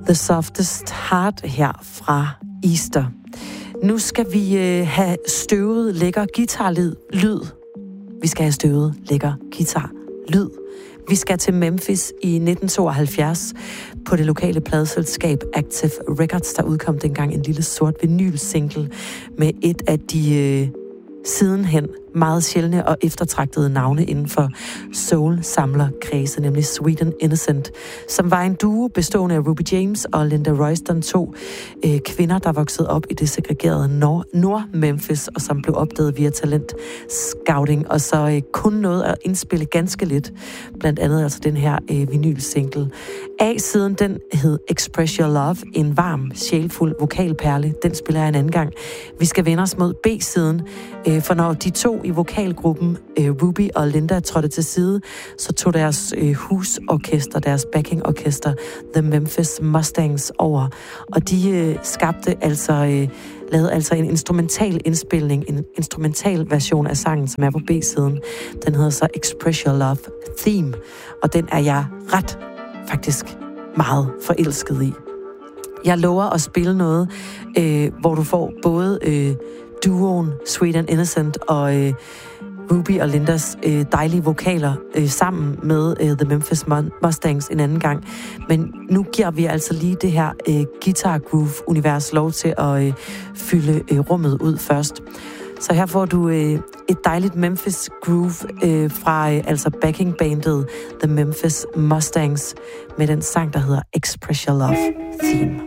The Softest Heart her fra Easter. Nu skal vi have støvet lækker guitarlyd. Vi skal have støvet lækker guitarlyd. Vi skal til Memphis i 1972 på det lokale pladeselskab Active Records, der udkom dengang en lille sort vinyl-single med et af de sidenhen meget sjældne og eftertragtede navne inden for soul-samlerkredse, nemlig Sweet and Innocent, som var en duo bestående af Ruby James og Linda Royston, to kvinder, der voksede op i det segregerede Nord-Memphis, og som blev opdaget via talent-scouting, og så kun nåede at indspille ganske lidt, blandt andet altså den her vinyl-single. A-siden, den hed Express Your Love, en varm, sjælfuld vokalperle. Den spiller jeg en anden gang. Vi skal vende os mod B-siden, for når de to i vokalgruppen, Ruby og Linda, trådte til side, så tog deres husorkester, deres backingorkester, The Memphis Mustangs, over. Og de lavede altså en instrumental indspilning, en instrumental version af sangen, som er på B-siden. Den hedder så Express Your Love Theme, og den er jeg faktisk meget forelsket i. Jeg lover at spille noget, hvor du får både duoen Sweet and Innocent og Ruby og Lindas dejlige vokaler sammen med The Memphis Mustangs en anden gang. Men nu giver vi altså lige det her guitar groove-univers lov til at fylde rummet ud først. Så her får du et dejligt Memphis groove fra altså backingbandet The Memphis Mustangs med den sang, der hedder Express Your Love Theme.